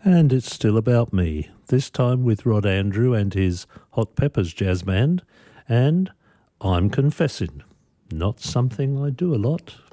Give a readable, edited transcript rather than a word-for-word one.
And it's still about me, this time with Rod Andrew and his Hot Peppers Jazz Band, and I'm confessing, not something I do a lot.